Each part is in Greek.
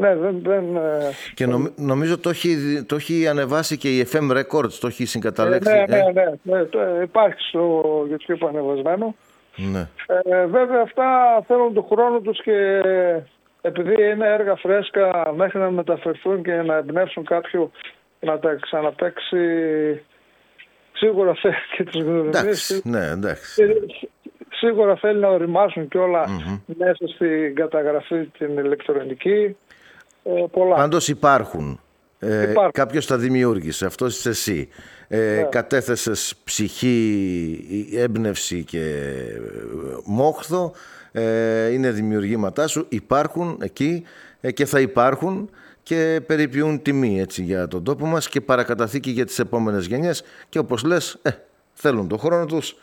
Ναι, Και νομίζω το έχει ανεβάσει και η FM Records, το έχει συγκαταλέξει. Ναι, υπάρχει στο YouTube ανεβασμένο. Ναι. Βέβαια αυτά θέλουν τον χρόνο τους και επειδή είναι έργα φρέσκα μέχρι να μεταφερθούν και να εμπνεύσουν κάποιον να τα ξαναπαίξει, σίγουρα θέλει και τις γνωριμίες. Ναι, εντάξει. Σίγουρα θέλει να οριμάσουν και όλα μέσα στην καταγραφή την ηλεκτρονική. Πολλά. Πάντως υπάρχουν. Κάποιος τα δημιούργησε, αυτός είσαι εσύ. Κατέθεσες ψυχή, έμπνευση και μόχθο. Είναι δημιουργήματά σου. Υπάρχουν εκεί και θα υπάρχουν και περιποιούν τιμή έτσι, για τον τόπο μας και παρακαταθήκη για τις επόμενες γενιές. Και όπως λες, θέλουν τον χρόνο τους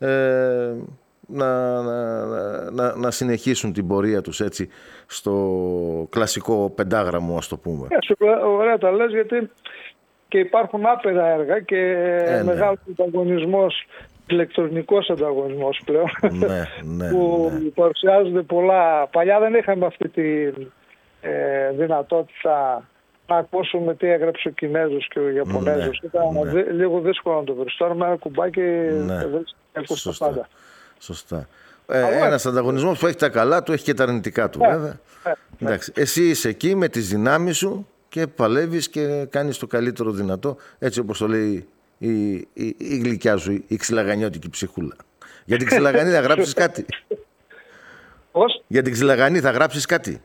να συνεχίσουν την πορεία τους έτσι στο κλασικό πεντάγραμμο, ας το πούμε. Ωραία τα λες, γιατί και υπάρχουν άπειρα έργα και μεγάλος ανταγωνισμός, ηλεκτρονικός ανταγωνισμός πλέον, που παρουσιάζονται πολλά. Παλιά δεν είχαμε αυτή τη δυνατότητα να ακούσουμε τι έγραψε ο Κινέζος και ο Ιαπωνέζος. Ήταν λίγο δύσκολο να το βρεις. Τώρα με ένα κουμπάκι δεν ακούς τα πάντα. Σωστά. Ένας ανταγωνισμός που έχει τα καλά του, έχει και τα αρνητικά του, βέβαια. Εντάξει. Εσύ είσαι εκεί με τις δυνάμεις σου και παλεύεις και κάνεις το καλύτερο δυνατό, έτσι όπως το λέει η γλυκιά σου, η ξυλαγανιώτικη ψυχούλα. Για την ξυλαγανή θα γράψεις κάτι. Πώς? Για την ξυλαγανή θα γράψεις κάτι.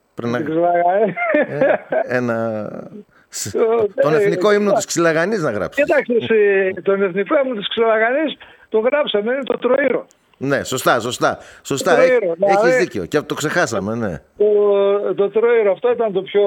Τον εθνικό ύμνο της Ξυλαγανής να γράψεις. Κοίταξε, τον εθνικό ύμνο της Ξυλαγανής το γράψαμε, είναι το Τροήρο. Ναι, σωστά. Έχεις δίκιο και το ξεχάσαμε, ναι. Το Τροήρο, αυτό ήταν το πιο...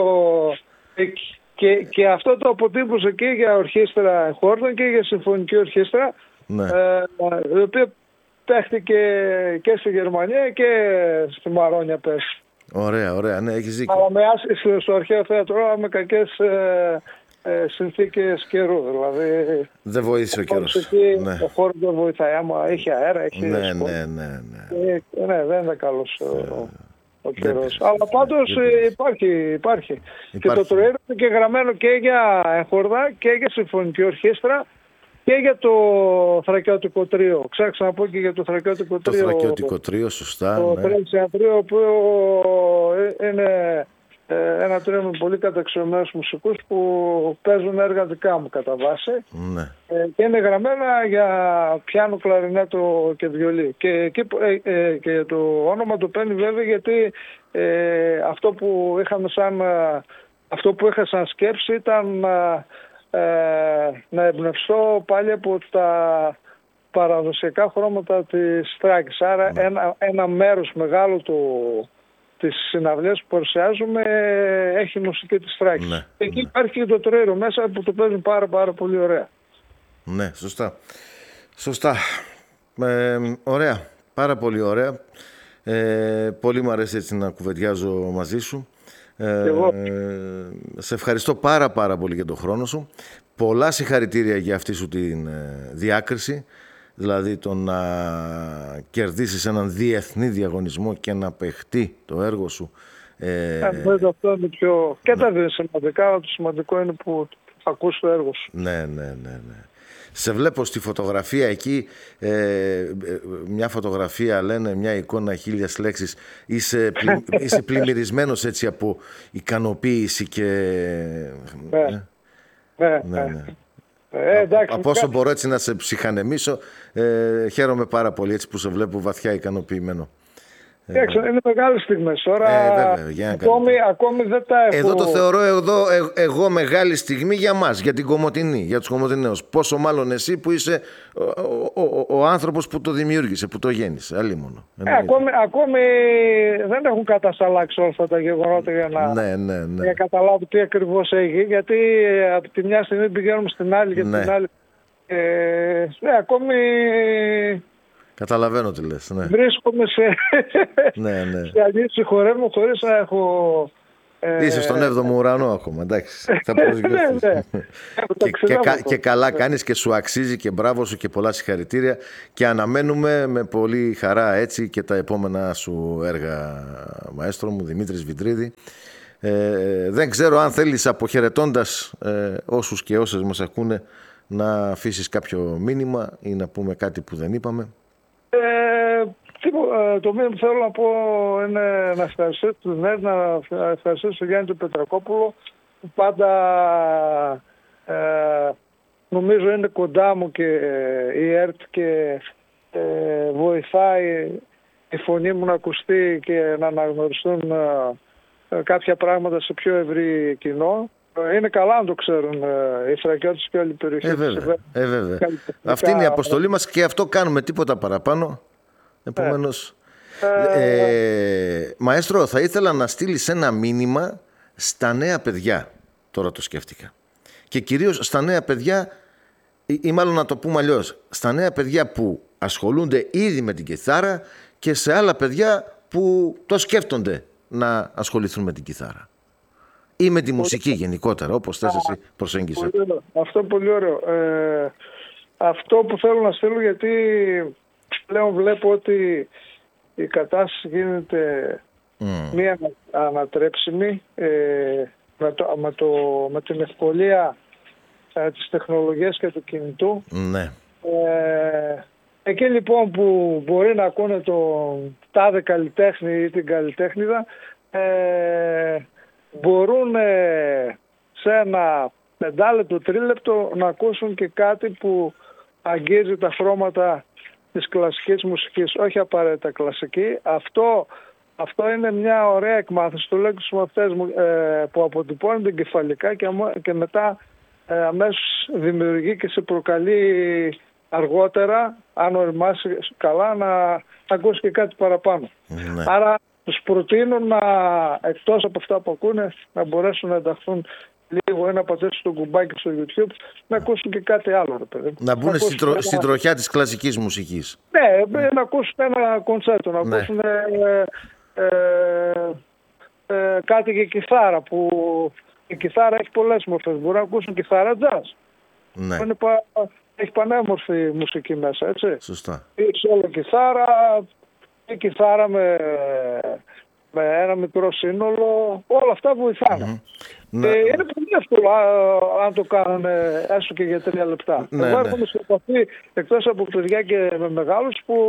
Και αυτό το αποτύπωσε και για ορχήστρα χόρδων και για συμφωνική ορχήστρα, η οποία παίχτηκε και στη Γερμανία και στη Μαρόνια πες. Ωραία, ναι, έχεις δίκιο. Αλλά στο αρχαίο θέατρο με κακές συνθήκες καιρού, δηλαδή... Δεν βοήθησε ο καιρός. Ο χώρος δεν βοηθάει, άμα έχει αέρα, έχει... Ναι, δεν είναι καλός ο καιρός. Αλλά πάντως υπάρχει. Και το Τροήρο είναι και γραμμένο και για χορδά και για συμφωνική ορχήστρα και για το Θρακιώτικο Τρίο. Ξέχασα να πω και για το Θρακιώτικο Τρίο. Το Θρακιώτικο Τρίο, σωστά. Το Τρίο που είναι ένα τρίο με πολύ καταξιωμένους μουσικούς που παίζουν έργα δικά μου κατά βάση. Ναι. Και είναι γραμμένα για πιάνο, κλαρινέτο και βιολί. Και το όνομα το παίρνει βέβαια γιατί αυτό που είχα σαν σκέψη ήταν να εμπνευστώ πάλι από τα παραδοσιακά χρώματα της Θράκης. Άρα ένα μέρος μεγάλο της συναυλίας που παρουσιάζουμε έχει μουσική της Θράκης. Εκεί υπάρχει και το Τροήρο μέσα που το παίζουν πάρα πολύ ωραία. Ναι, σωστά. Ωραία, πάρα πολύ ωραία. Πολύ μου αρέσει έτσι να κουβεντιάζω μαζί σου. Σε ευχαριστώ πάρα πολύ για τον χρόνο σου. Πολλά συγχαρητήρια για αυτή σου την διάκριση, δηλαδή το να κερδίσεις έναν διεθνή διαγωνισμό και να παιχτεί το έργο σου. Αυτό είναι πιο... Και τα δύο σημαντικά, αλλά το σημαντικό είναι που θα ακούσει το έργο σου. Ναι. Σε βλέπω στη φωτογραφία εκεί, μια φωτογραφία λένε, μια εικόνα 1000 λέξεις. Είσαι πλημμυρισμένος έτσι από ικανοποίηση και... Ναι. Από όσο μπορώ έτσι να σε ψυχανεμίσω, χαίρομαι πάρα πολύ έτσι που σε βλέπω βαθιά ικανοποιημένο. Είναι μεγάλες στιγμές τώρα. Ακόμη δεν τα έχω. Εδώ το θεωρώ εγώ μεγάλη στιγμή για μας, για την Κομοτηνή, για τους Κομοτηναίους. Πόσο μάλλον εσύ που είσαι ο άνθρωπος που το δημιούργησε, που το γέννησε. Αλλήμωνο. Ακόμη δεν έχουν κατασταλάξει όλα αυτά τα γεγονότα για να καταλάβω τι ακριβώς έγινε. Γιατί από τη μια στιγμή πηγαίνουμε στην άλλη και την άλλη. Ακόμη... Καταλαβαίνω τι λες. Ναι. Βρίσκομαι σε αλήθεια, χορεύω χωρίς να έχω... Είσαι στον 7ο ουρανό ακόμα, εντάξει. Θα προσγειωθείς. Και καλά κάνεις και σου αξίζει και μπράβο σου και πολλά συγχαρητήρια και αναμένουμε με πολύ χαρά έτσι και τα επόμενα σου έργα, μαέστρο μου, Δημήτρης Βιτρίδη. Δεν ξέρω αν θέλεις, αποχαιρετώντας όσους και όσες μας ακούνε, να αφήσεις κάποιο μήνυμα ή να πούμε κάτι που δεν είπαμε. Το μήνυμα που θέλω να πω είναι να ευχαριστήσω τους νέους, να ευχαριστήσω τον Γιάννη του Πετρακόπουλο, που πάντα νομίζω είναι κοντά μου και η ΕΡΤ και βοηθάει η φωνή μου να ακουστεί και να αναγνωριστούν κάποια πράγματα σε πιο ευρύ κοινό. Είναι καλά να το ξέρουν οι Θρακιώτες και όλη η περιοχή. Βέβαια. Αυτή είναι η αποστολή μας και αυτό κάνουμε, τίποτα παραπάνω. Επομένως, Μαέστρο, θα ήθελα να στείλεις ένα μήνυμα στα νέα παιδιά. Τώρα το σκέφτηκα. Και κυρίως στα νέα παιδιά, ή μάλλον να το πούμε αλλιώς, στα νέα παιδιά που ασχολούνται ήδη με την κιθάρα και σε άλλα παιδιά που το σκέφτονται να ασχοληθούν με την κιθάρα ή με τη μουσική γενικότερα, όπως θες εσύ προσέγγισε. Αυτό πολύ ωραίο. Αυτό που θέλω να στείλω, γιατί πλέον βλέπω ότι η κατάσταση γίνεται μία ανατρέψιμη με την ευκολία της τεχνολογίας και του κινητού. Ναι. Εκεί λοιπόν που μπορεί να ακούνε τον τάδε καλλιτέχνη ή την καλλιτέχνηδα, μπορούν σε ένα 5 λεπτό, 3 λεπτό να ακούσουν και κάτι που αγγίζει τα χρώματα της κλασικής μουσικής, όχι απαραίτητα κλασική. Αυτό είναι μια ωραία εκμάθηση, το λέω και στους μαθητές μου, που αποτυπώνεται εγκεφαλικά και μετά αμέσως δημιουργεί και σε προκαλεί αργότερα, αν οριμάσει καλά, να ακούσει και κάτι παραπάνω. Ναι. Άρα τους προτείνω εκτός από αυτά που ακούνε, να μπορέσουν να ενταχθούν λίγο, να πατήσουν το κουμπάκι στο YouTube, να ακούσουν και κάτι άλλο. Παιδί. Να μπουν στην τροχιά της κλασικής μουσικής. Ναι, να ακούσουν ένα κονσέρτο, να ακούσουν κάτι για κιθάρα, που η κιθάρα έχει πολλές μορφές. Μπορεί να ακούσουν κιθάρα jazz. Ναι. Έχει πανέμορφη μουσική μέσα, έτσι. Σωστά. Έχει όλο κιθάρα, η κιθάρα με ένα μικρό σύνολο, όλα αυτά βοηθάνε. Είναι πολύ εύκολο αν το κάνουν έστω και για 3 λεπτά. Εγώ έρχομαι σε επαφή, εκτός από παιδιά και με μεγάλους, που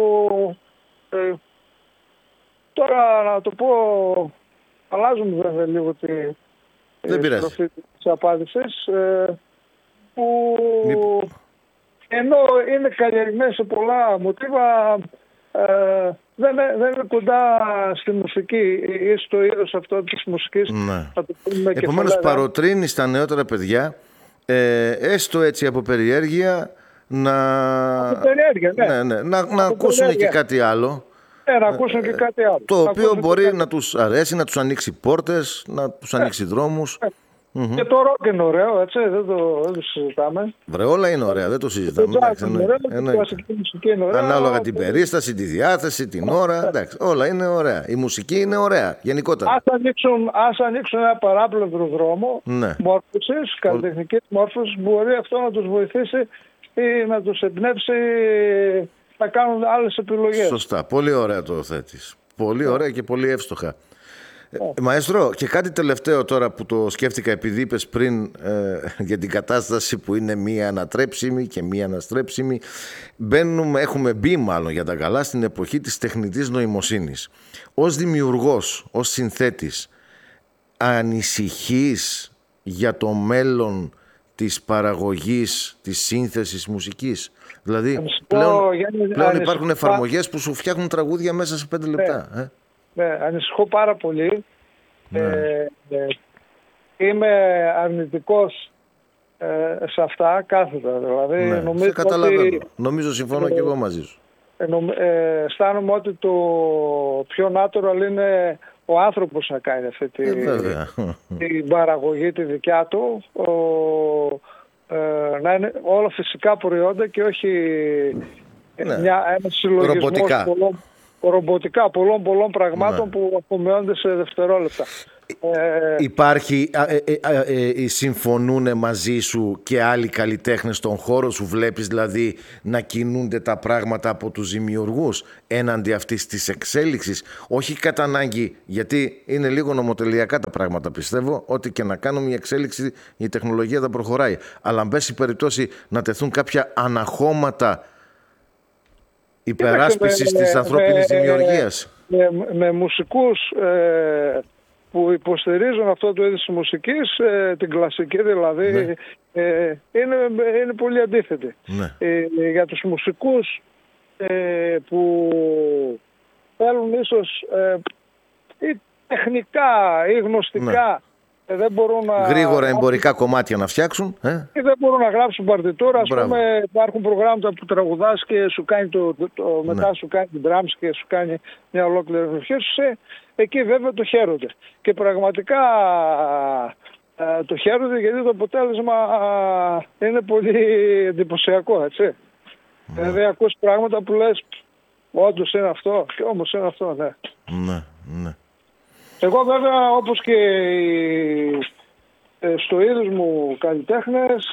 τώρα να το πω, αλλάζουν βέβαια λίγο τη τροφή της απάντησης, που ενώ είναι καλλιεργημένοι σε πολλά μοτίβα, δεν είναι κοντά στη μουσική ή στο είδος αυτό της μουσικής. Ναι. Επομένως παροτρύνει τα νεότερα παιδιά, έστω έτσι από περιέργεια, να ακούσουν και κάτι άλλο. Να ακούσουν και κάτι άλλο. Το οποίο μπορεί να τους αρέσει, να τους ανοίξει πόρτες, να τους ανοίξει δρόμους. Και το ροκ είναι ωραίο, έτσι, δεν το συζητάμε. Βρε, όλα είναι ωραία, δεν το συζητάμε. Ανάλογα την περίσταση, τη διάθεση, την ώρα, εντάξει, όλα είναι ωραία. Η μουσική είναι ωραία, γενικότερα. Ας ανοίξουν ένα παράπλευρο δρόμο μόρφωσης, καλλιτεχνικής μόρφωσης, μπορεί αυτό να τους βοηθήσει ή να τους εμπνεύσει να κάνουν άλλες επιλογές. Σωστά, πολύ ωραία το θέτεις. Πολύ ωραία και πολύ εύστοχα. Μαέστρο, και κάτι τελευταίο τώρα που το σκέφτηκα, επειδή είπες πριν για την κατάσταση που είναι μία ανατρέψιμη και μία αναστρέψιμη. Έχουμε μπει μάλλον για τα καλά στην εποχή της τεχνητής νοημοσύνης. Ως δημιουργός, ως συνθέτης, ανησυχείς για το μέλλον της παραγωγής, της σύνθεσης μουσικής? Δηλαδή πλέον υπάρχουν εφαρμογές που σου φτιάχνουν τραγούδια μέσα σε 5 λεπτά. Ναι, ανησυχώ πάρα πολύ. Είμαι αρνητικός σε αυτά κάθετα. Δηλαδή, σε καταλαβαίνω. Νομίζω συμφωνώ και εγώ μαζί σου. Αισθάνομαι ότι το πιο natural είναι ο άνθρωπος να κάνει αυτή την παραγωγή τη δικιά του. Να είναι όλα φυσικά προϊόντα και όχι ένα συλλογισμός ρομποτικά πολλών πραγμάτων που απομειώνονται σε δευτερόλεπτα. Υπάρχει, συμφωνούν μαζί σου και άλλοι καλλιτέχνες στον χώρο σου? Βλέπεις δηλαδή να κινούνται τα πράγματα από τους δημιουργούς έναντι αυτής της εξέλιξης? Όχι κατά ανάγκη, γιατί είναι λίγο νομοτελειακά τα πράγματα, πιστεύω, ότι και να κάνουμε η εξέλιξη, η τεχνολογία θα προχωράει. Αλλά αν πέσει περιπτώσει να τεθούν κάποια αναχώματα υπεράσπισης της ανθρώπινης δημιουργίας. Με μουσικούς που υποστηρίζουν αυτό το είδος της μουσικής, την κλασική δηλαδή, ναι. Είναι πολύ αντίθετη. Ναι. Για τους μουσικούς που θέλουν ίσως ή τεχνικά ή γνωστικά, ναι. Δεν μπορούν να... γρήγορα εμπορικά κομμάτια να φτιάξουν. Ή δεν μπορούν να γράψουν παρτιτούρα. Ας πούμε, υπάρχουν προγράμματα που τραγουδάς και σου κάνει μετά σου κάνει την drums και σου κάνει μια ολόκληρη ευχαίρεση. Εκεί βέβαια το χαίρονται. Και πραγματικά το χαίρονται, γιατί το αποτέλεσμα είναι πολύ εντυπωσιακό, έτσι. Δηλαδή ακούς πράγματα που λες, όντως είναι αυτό, και όμως είναι αυτό, ναι. Ναι. Εγώ βέβαια, όπως και στο είδος μου καλλιτέχνες,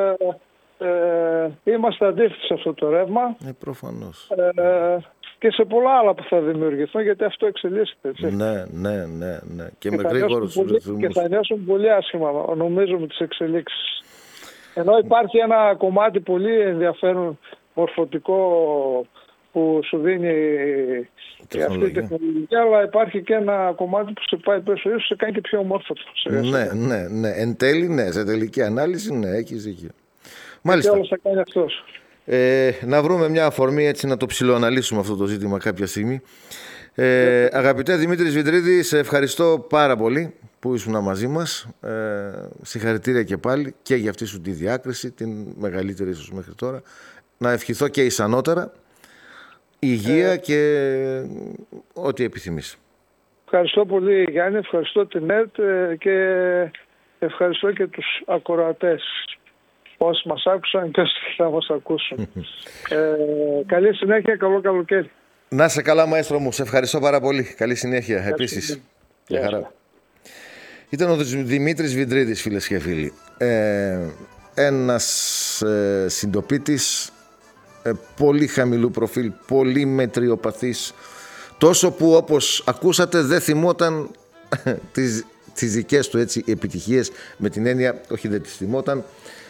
είμαστε αντίθετοι σε αυτό το ρεύμα. Προφανώς. Και σε πολλά άλλα που θα δημιουργηθούν, γιατί αυτό εξελίσσεται, έτσι. Ναι. Και με γρήγορους ρυθμούς. Και θα νιώσουν πολύ άσχημα, νομίζω, με τις εξελίξεις. Ενώ υπάρχει ένα κομμάτι πολύ ενδιαφέρον, μορφωτικό, που σου δίνει αυτή η τεχνολογία, αλλά υπάρχει και ένα κομμάτι που σε πάει πίσω, ίσως σε κάνει και πιο ομόρφωτο. Ναι. Εν τέλει, ναι. Σε τελική ανάλυση, ναι, έχεις δίκιο. Μάλιστα. Και όλος θα κάνει αυτός. Να βρούμε μια αφορμή έτσι να το ψιλοαναλύσουμε αυτό το ζήτημα κάποια στιγμή. Αγαπητέ Δημήτρη Σβιντρίδη, σε ευχαριστώ πάρα πολύ που ήσουν μαζί μας. Συγχαρητήρια και πάλι και για αυτή σου τη διάκριση, την μεγαλύτερη ίσως μέχρι τώρα. Να ευχηθώ και ισανότερα υγεία και ό,τι επιθυμείς. Ευχαριστώ πολύ, Γιάννη, ευχαριστώ την ΕΡΤ και ευχαριστώ και τους ακροατές, όσοι μας άκουσαν και όσοι θα μας ακούσουν. Καλή συνέχεια, καλό καλοκαίρι. Να είσαι καλά, μαέστρο μου, σε ευχαριστώ πάρα πολύ. Καλή συνέχεια επίσης. Γεια χαρά. Ήταν ο Δημήτρης Σβιντρίδης, φίλες και φίλοι. Ένας συντοπίτης πολύ χαμηλού προφίλ, πολύ μετριοπαθής, τόσο που, όπως ακούσατε, δεν θυμόταν τις δικές του έτσι επιτυχίες, με την έννοια, όχι δεν τις θυμόταν,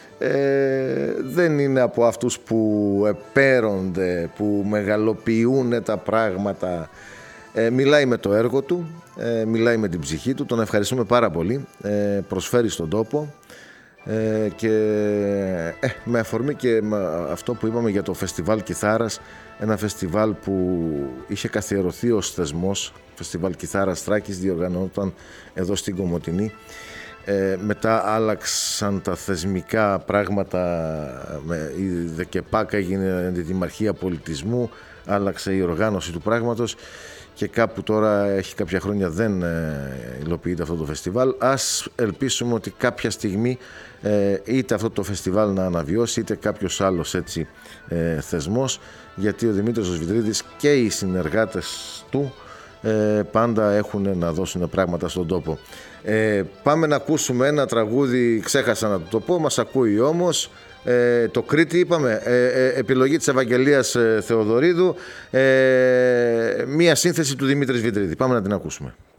δεν είναι από αυτούς που επέρονται, που μεγαλοποιούν τα πράγματα. Μιλάει με το έργο του, μιλάει με την ψυχή του, τον ευχαριστούμε πάρα πολύ, προσφέρει στον τόπο. Και με αφορμή και με αυτό που είπαμε για το φεστιβάλ Κιθάρας, ένα φεστιβάλ που είχε καθιερωθεί ως θεσμός, φεστιβάλ Κιθάρας Θράκης, διοργανώταν εδώ στην Κομοτηνή. Μετά άλλαξαν τα θεσμικά πράγματα, η ΔΕΚΕΠΑΚ έγινε Αντιδημαρχία Πολιτισμού, άλλαξε η οργάνωση του πράγματος και κάπου τώρα έχει κάποια χρόνια δεν υλοποιείται αυτό το φεστιβάλ. Ας ελπίσουμε ότι κάποια στιγμή είτε αυτό το φεστιβάλ να αναβιώσει, είτε κάποιος άλλος έτσι θεσμός, γιατί ο Δημήτρης Σβιντρίδης και οι συνεργάτες του πάντα έχουν να δώσουν πράγματα στον τόπο. Πάμε να ακούσουμε ένα τραγούδι, ξέχασα να το πω, μας ακούει όμως. Το Κρήτη είπαμε, επιλογή της Ευαγγελίας Θεοδωρίδου, μία σύνθεση του Δημήτρη Σβιντρίδη. Πάμε να την ακούσουμε.